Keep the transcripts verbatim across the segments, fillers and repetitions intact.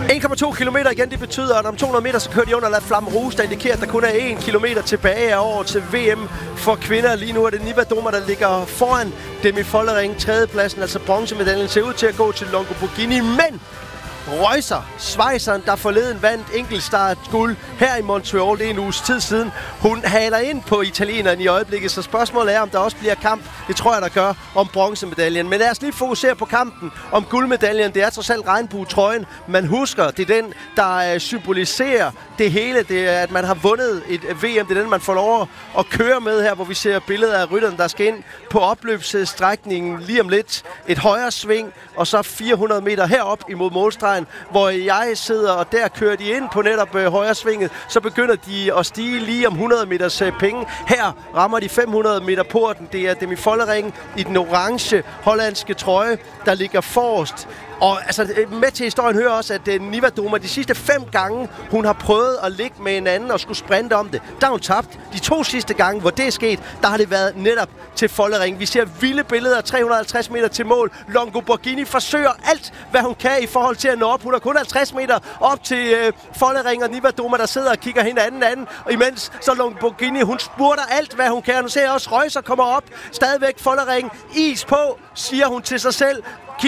en komma to kilometer igen, det betyder, at om to hundrede meter, så kører de under La Flamme Rouge, der indikerer, at der kun er en kilometer tilbage af år til V M for kvinder. Lige nu er det Nivadouma, der ligger foran Demi Follering. Tredjepladsen, altså bronzemedaljen, ser ud til at gå til Longo Borghini, men Reusser, schweizeren, der forleden vandt enkeltstart guld her i Montreal, det er en uges tid siden. Hun haler ind på italieneren i øjeblikket, så spørgsmålet er, om der også bliver kamp. Det tror jeg, der gør om bronzemedaljen. Men lad os lige fokusere på kampen om guldmedaljen. Det er trods alt regnbuetrøjen, man husker. Det er den, der uh, symboliserer det hele. Det er, at man har vundet et V M. Det er den, man får lov at køre med her, hvor vi ser billeder af rytteren, der skal ind på opløbsstrækningen lige om lidt. Et højre sving, og så fire hundrede meter herop imod målstregen, hvor jeg sidder, og der kører de ind på netop øh, højre svinget. Så begynder de at stige lige om hundrede meters øh, penge. Her rammer de fem hundrede meter porten. Det er Demi Follering i den orange hollandske trøje, der ligger forrest. Og altså, med til historien hører også, at uh, Nivadouma de sidste fem gange, hun har prøvet at ligge med en anden og skulle sprinte om det. Der har hun tabt. De to sidste gange, hvor det er sket, der har det været netop til Follering. Vi ser vilde billeder, tre hundrede og halvtreds meter til mål. Longo Borghini forsøger alt, hvad hun kan i forhold til at nå op. Hun har kun halvtreds meter op til uh, Follering og Nivadouma, der sidder og kigger hinanden anden. Og imens så Longo Borghini, hun spurter alt, hvad hun kan. Nu ser jeg også Reusser kommer op. Stadigvæk Follering. Is på, siger hun til sig selv.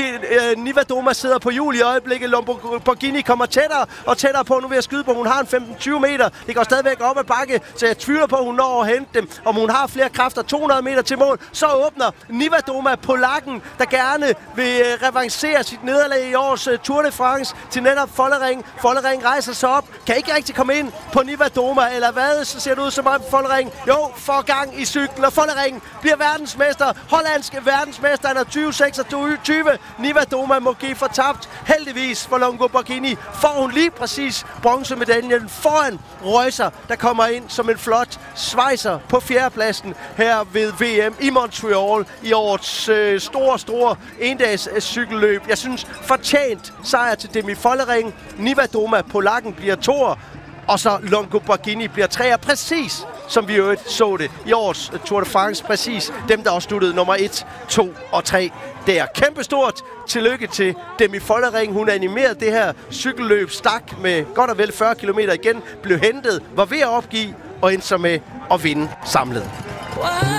Nivadouma sidder på hjul i øjeblikket. Longo Borghini kommer tættere og tættere på. Nu vil jeg skyde på, hun har en femten til tyve meter. Det går stadigvæk op ad bakke, så jeg tvivler på, at hun når at hente dem. Om hun har flere kræfter, to hundrede meter til mål, så åbner Nivadouma polakken, der gerne vil revancere sit nederlag i års Tour de France til netop Follering. Follering rejser sig op, kan ikke rigtig komme ind på Nivadouma, eller hvad? Så ser det ud som om Follering jo får gang i cyklen, og Follering bliver verdensmester. Hollandske verdensmester, han er tyve seksogtyve. Nivadouma må give for tabt. Heldigvis for Longo Borghini får hun lige præcis bronzemedaljen foran Reusser, der kommer ind som en flot schweizer på fjerdepladsen her ved V M i Montreal i årets øh, store, store endags øh, cykelløb. Jeg synes fortjent sejr til Demi Follering. Nivadouma polakken bliver toer, og så Longo Borghini bliver treer, præcis som vi jo så det i års Tour de France. Præcis dem, der også sluttede nummer et, to og tre. Det er kæmpestort tillykke til Demi Follering. Hun animerede det her cykelløb, stak med godt og vel fyrre kilometer igen, blev hentet, var ved at opgive og endte så med at vinde samlet.